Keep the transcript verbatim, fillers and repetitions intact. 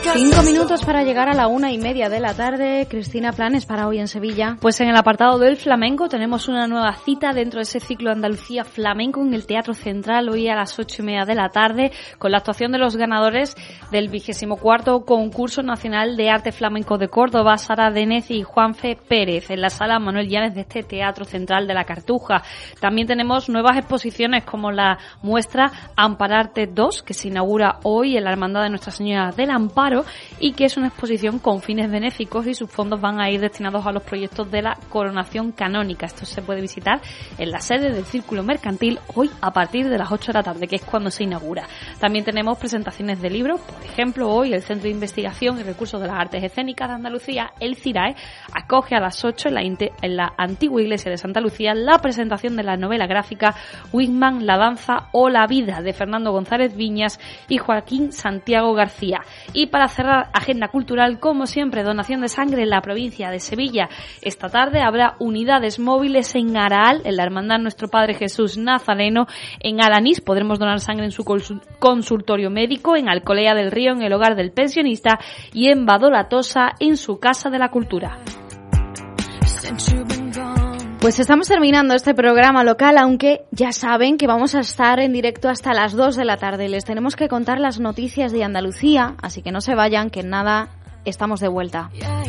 Cinco minutos para llegar a la una y media de la tarde. Cristina, planes para hoy en Sevilla. Pues en el apartado del flamenco tenemos una nueva cita dentro de ese ciclo Andalucía Flamenco en el Teatro Central hoy a las ocho y media de la tarde con la actuación de los ganadores del vigésimo cuarto concurso nacional de arte flamenco de Córdoba, Sara Denez y Juanfe Pérez, en la sala Manuel Llanes de este Teatro Central de la Cartuja. También tenemos nuevas exposiciones como la muestra Ampararte dos, que se inaugura hoy en la Hermandad de Nuestra Señora del Amparo y que es una exposición con fines benéficos y sus fondos van a ir destinados a los proyectos de la coronación canónica. Esto se puede visitar en la sede del Círculo Mercantil hoy a partir de las ocho de la tarde, que es cuando se inaugura. También tenemos presentaciones de libros, por ejemplo, hoy el Centro de Investigación y Recursos de las Artes Escénicas de Andalucía, el CIRAE, acoge a las ocho en la, en la antigua iglesia de Santa Lucía la presentación de la novela gráfica Wigman, la danza o la vida de Fernando González Viñas y Joaquín Santiago García. Y para cerrar agenda cultural, como siempre, donación de sangre en la provincia de Sevilla. Esta tarde habrá unidades móviles en Araal, en la Hermandad Nuestro Padre Jesús Nazareno, en Alanís podremos donar sangre en su consultorio médico, en Alcolea del Río en el hogar del pensionista y en Badolatosa en su Casa de la Cultura. Pues estamos terminando este programa local, aunque ya saben que vamos a estar en directo hasta las dos de la tarde. Les tenemos que contar las noticias de Andalucía, así que no se vayan, que en nada estamos de vuelta.